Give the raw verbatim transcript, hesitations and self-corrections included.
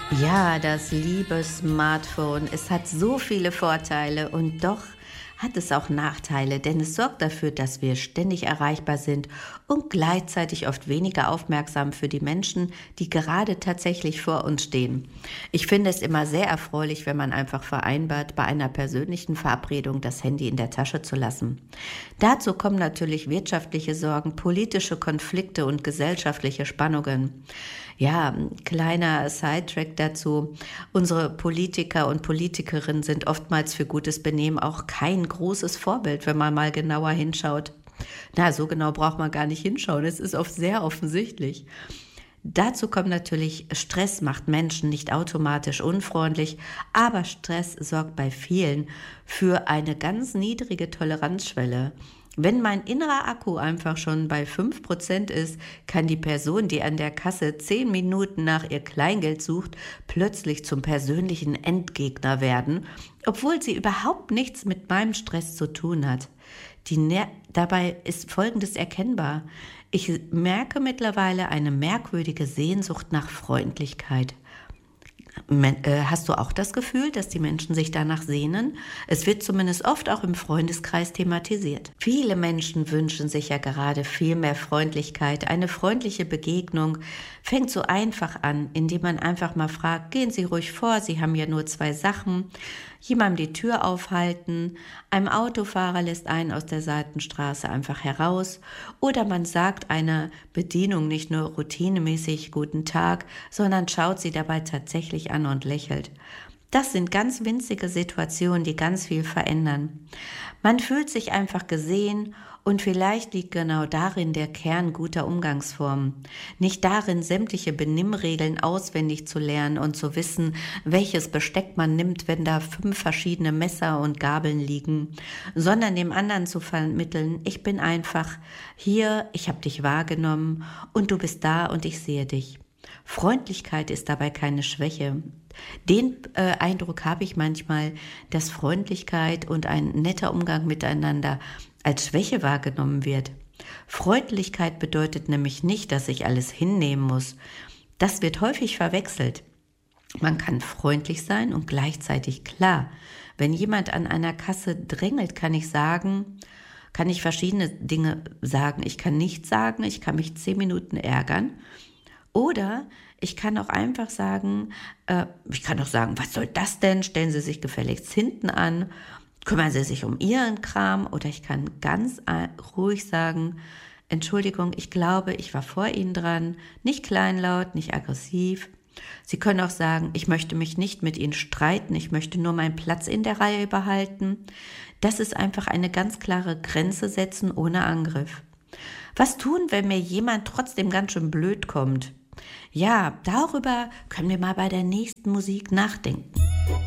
Ja, das liebe Smartphone. Es hat so viele Vorteile und doch hat es auch Nachteile, denn es sorgt dafür, dass wir ständig erreichbar sind und gleichzeitig oft weniger aufmerksam für die Menschen, die gerade tatsächlich vor uns stehen. Ich finde es immer sehr erfreulich, wenn man einfach vereinbart, bei einer persönlichen Verabredung das Handy in der Tasche zu lassen. Dazu kommen natürlich wirtschaftliche Sorgen, politische Konflikte und gesellschaftliche Spannungen. Ja, ein kleiner Sidetrack dazu. Unsere Politiker und Politikerinnen sind oftmals für gutes Benehmen auch kein großes Vorbild, wenn man mal genauer hinschaut. Na, so genau braucht man gar nicht hinschauen. Es ist oft sehr offensichtlich. Dazu kommt natürlich, Stress macht Menschen nicht automatisch unfreundlich, aber Stress sorgt bei vielen für eine ganz niedrige Toleranzschwelle. Wenn mein innerer Akku einfach schon bei fünf Prozent ist, kann die Person, die an der Kasse zehn Minuten nach ihr Kleingeld sucht, plötzlich zum persönlichen Endgegner werden, obwohl sie überhaupt nichts mit meinem Stress zu tun hat. Die Ner- Dabei ist Folgendes erkennbar. Ich merke mittlerweile eine merkwürdige Sehnsucht nach Freundlichkeit. Men- äh, Hast du auch das Gefühl, dass die Menschen sich danach sehnen? Es wird zumindest oft auch im Freundeskreis thematisiert. Viele Menschen wünschen sich ja gerade viel mehr Freundlichkeit. Eine freundliche Begegnung fängt so einfach an, indem man einfach mal fragt, gehen Sie ruhig vor, Sie haben ja nur zwei Sachen. Jemandem die Tür aufhalten, einem Autofahrer lässt einen aus der Seitenstraße einfach heraus oder man sagt einer Bedienung nicht nur routinemäßig Guten Tag, sondern schaut sie dabei tatsächlich an und lächelt. Das sind ganz winzige Situationen, die ganz viel verändern. Man fühlt sich einfach gesehen und vielleicht liegt genau darin der Kern guter Umgangsformen. Nicht darin, sämtliche Benimmregeln auswendig zu lernen und zu wissen, welches Besteck man nimmt, wenn da fünf verschiedene Messer und Gabeln liegen, sondern dem anderen zu vermitteln, ich bin einfach hier, ich habe dich wahrgenommen und du bist da und ich sehe dich. Freundlichkeit ist dabei keine Schwäche. Den äh, Eindruck habe ich manchmal, dass Freundlichkeit und ein netter Umgang miteinander als Schwäche wahrgenommen wird. Freundlichkeit bedeutet nämlich nicht, dass ich alles hinnehmen muss. Das wird häufig verwechselt. Man kann freundlich sein und gleichzeitig klar. Wenn jemand an einer Kasse drängelt, kann ich sagen, kann ich verschiedene Dinge sagen. Ich kann nichts sagen, ich kann mich zehn Minuten ärgern. Oder ich kann auch einfach sagen, äh, ich kann auch sagen, was soll das denn? Stellen Sie sich gefälligst hinten an, kümmern Sie sich um Ihren Kram. Oder ich kann ganz ruhig sagen, Entschuldigung, ich glaube, ich war vor Ihnen dran, nicht kleinlaut, nicht aggressiv. Sie können auch sagen, ich möchte mich nicht mit Ihnen streiten, ich möchte nur meinen Platz in der Reihe behalten. Das ist einfach eine ganz klare Grenze setzen ohne Angriff. Was tun, wenn mir jemand trotzdem ganz schön blöd kommt? Ja, darüber können wir mal bei der nächsten Musik nachdenken.